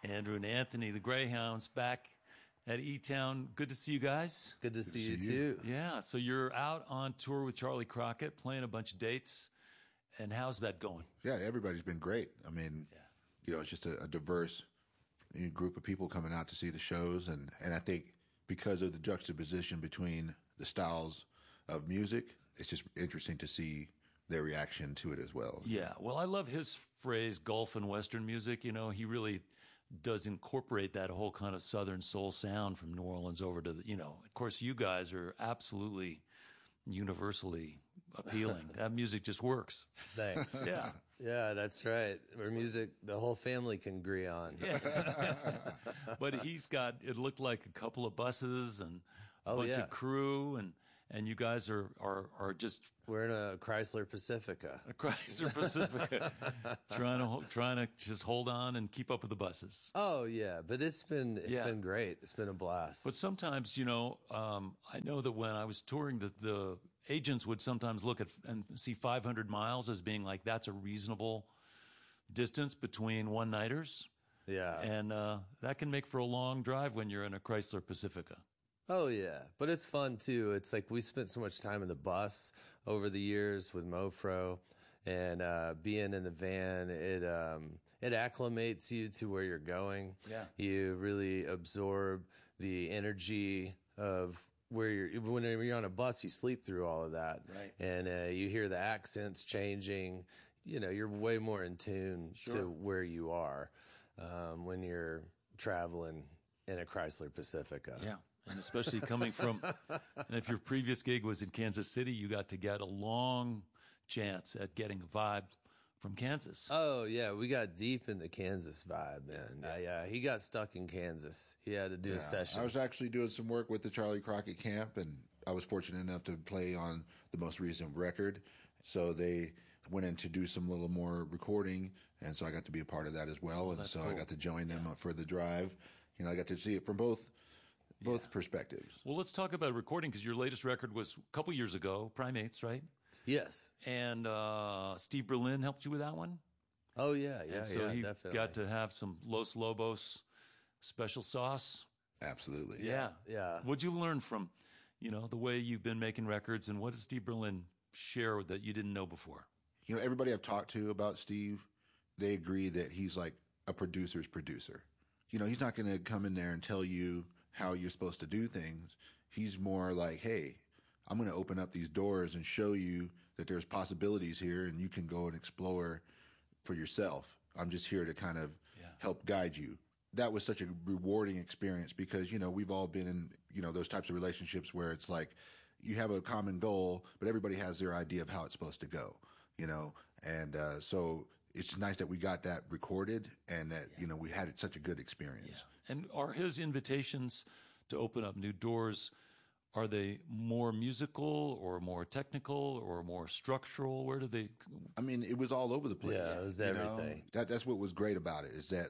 Andrew and Anthony, the Greyhounds, back at E-Town. Good to see you guys. Good to see you too. Yeah, so you're out on tour with Charlie Crockett, playing a bunch of dates. And how's that going? Yeah, everybody's been great. I mean, it's just a diverse group of people coming out to see the shows. And I think because of the juxtaposition between the styles of music, it's just interesting to see their reaction to it as well. Yeah, well, I love his phrase, Gulf and Western music. You know, he really does incorporate that whole kind of Southern soul sound from New Orleans over to of course, you guys are absolutely universally appealing. That music just works. Thanks. Yeah. Yeah, that's right. Our music, the whole family can agree on. Yeah. But he's got, it looked like a couple of buses and a bunch of crew, and you guys are just... We're in a Chrysler Pacifica. A Chrysler Pacifica. trying to just hold on and keep up with the buses. Oh, yeah. But it's been great. It's been a blast. But sometimes, I know that when I was touring, the agents would sometimes look at and see 500 miles as being like, that's a reasonable distance between one-nighters. Yeah. And that can make for a long drive when you're in a Chrysler Pacifica. Oh, yeah. But it's fun, too. It's like we spent so much time in the bus over the years with Mofro, and being in the van, it acclimates you to where you're going. Yeah. You really absorb the energy of where when you're on a bus, you sleep through all of that. Right. And you hear the accents changing. You're way more in tune to where you are when you're traveling in a Chrysler Pacifica. Yeah. And especially coming from, and if your previous gig was in Kansas City, you got to get a long chance at getting a vibe from Kansas. Oh, yeah. We got deep in the Kansas vibe, man. Yeah. He got stuck in Kansas. He had to do a session. I was actually doing some work with the Charlie Crockett Camp, and I was fortunate enough to play on the most recent record. So they went in to do some little more recording, and so I got to be a part of that as well. And so cool. I got to join them for the drive. I got to see it from both perspectives. Well, let's talk about recording, because your latest record was a couple years ago, Primates, right? Yes. And Steve Berlin helped you with that one? Oh, yeah, so he definitely got to have some Los Lobos special sauce? Absolutely. Yeah. What'd you learn from, the way you've been making records, and what does Steve Berlin share that you didn't know before? Everybody I've talked to about Steve, they agree that he's like a producer's producer. He's not going to come in there and tell you how you're supposed to do things. He's more like, hey, I'm going to open up these doors and show you that there's possibilities here, and you can go and explore for yourself. I'm just here to kind of help guide you. That was such a rewarding experience because, we've all been in, those types of relationships where it's like you have a common goal, but everybody has their idea of how it's supposed to go, and so it's nice that we got that recorded and that, we had such a good experience. Yeah. And are his invitations to open up new doors, are they more musical or more technical or more structural? Where do they? I mean, it was all over the place. Yeah, it was everything. That's what was great about it, is that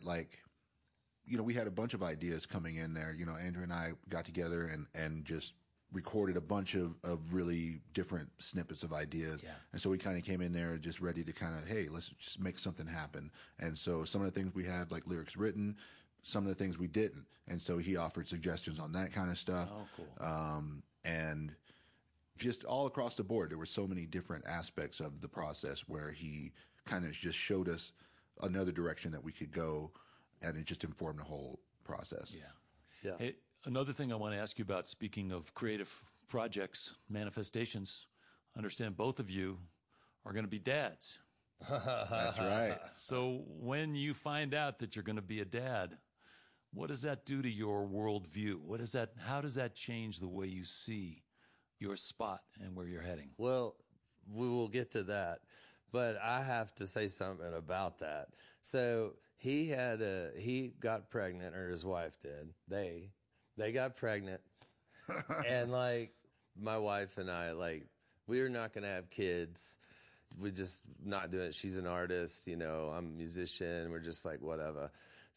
we had a bunch of ideas coming in there. Andrew and I got together and just recorded a bunch of really different snippets of ideas. Yeah. And so we kind of came in there just ready to kind of, hey, let's just make something happen. And so some of the things we had, like lyrics written, some of the things we didn't. And so he offered suggestions on that kind of stuff. Oh, cool. And just all across the board, there were so many different aspects of the process where he kind of just showed us another direction that we could go, and it just informed the whole process. Yeah. Yeah. Another thing I want to ask you about, speaking of creative projects, manifestations, I understand both of you are going to be dads. That's right. So when you find out that you're going to be a dad, what does that do to your worldview? How does that change the way you see your spot and where you're heading? Well, we will get to that, but I have to say something about that. So he got pregnant, or his wife did. They got pregnant, and my wife and I, we were not going to have kids. We're just not doing it. She's an artist, I'm a musician. We're just like, whatever.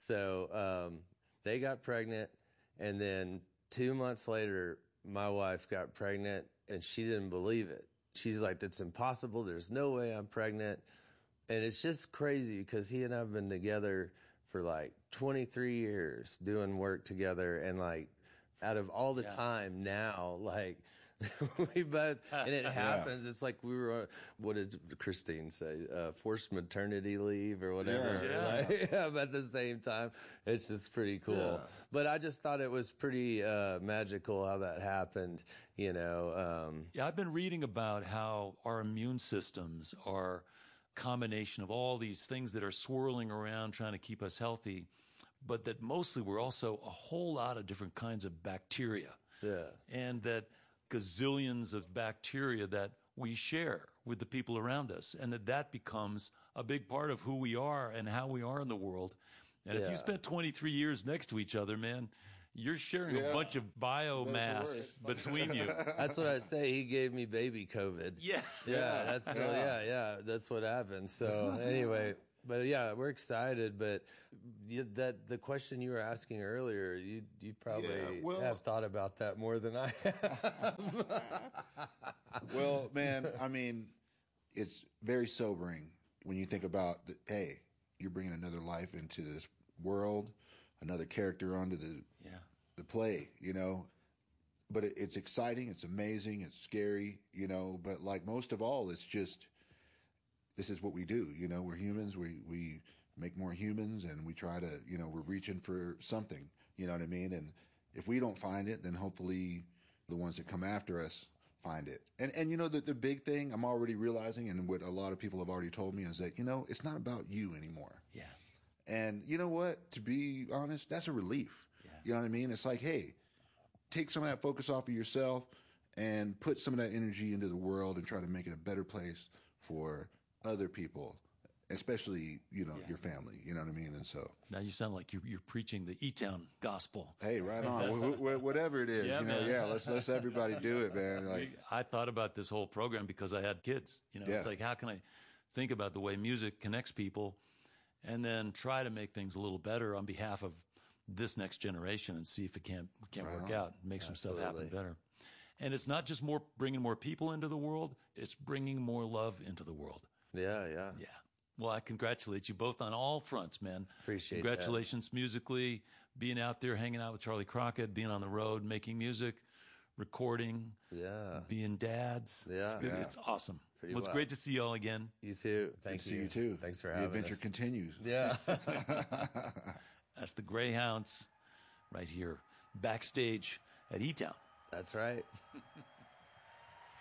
So they got pregnant, and then 2 months later, my wife got pregnant, and she didn't believe it. She's like, it's impossible. There's no way I'm pregnant. And it's just crazy because he and I have been together for like 23 years doing work together, and like out of all the time now, like we both, and it happens. It's like we were, what did Christine say? Forced maternity leave or whatever. Like, but at the same time, it's just pretty cool. Yeah. But I just thought it was pretty magical how that happened, you know. I've been reading about how our immune systems are a combination of all these things that are swirling around trying to keep us healthy, but that mostly we're also a whole lot of different kinds of bacteria. Yeah. And that gazillions of bacteria that we share with the people around us, and that becomes a big part of who we are and how we are in the world. And if you spent 23 years next to each other, man, you're sharing a bunch of biomass between you. That's what I say. He gave me baby COVID. Yeah. That's what happened. So anyway, but yeah, we're excited. But that the question you were asking earlier, you probably have thought about that more than I have. Well, man, I mean, it's very sobering when you think about hey, you're bringing another life into this world, another character onto the play, you know. But it's exciting, it's amazing, it's scary, you know. But like most of all, it's just, this is what we do, you know. We're humans. We make more humans, and we try to, you know, we're reaching for something, you know what I mean? And if we don't find it, then hopefully the ones that come after us find it. And you know, the big thing I'm already realizing, and what a lot of people have already told me, is that, you know, it's not about you anymore. Yeah. And you know what? To be honest, that's a relief. Yeah. You know what I mean? It's like, hey, take some of that focus off of yourself and put some of that energy into the world and try to make it a better place for other people, especially, you know, your family, you know what I mean? And so now you sound like you're preaching the E-Town gospel. Hey, right on. Whatever it is, you know, let's everybody do it, man. Like, I thought about this whole program because I had kids, you know. It's like, how can I think about the way music connects people and then try to make things a little better on behalf of this next generation and see if it can't work out and make some stuff happen better. And it's not just bringing more people into the world, it's bringing more love into the world. Yeah. Well, I congratulate you both on all fronts, man. Appreciate Congratulations musically, being out there, hanging out with Charlie Crockett, being on the road, making music, recording, being dads. Yeah. It's awesome. It's great to see you all again. You too. Thank you. See you too. Thanks for having us. The adventure continues. Yeah. That's the Greyhounds right here, backstage at E-Town. That's right.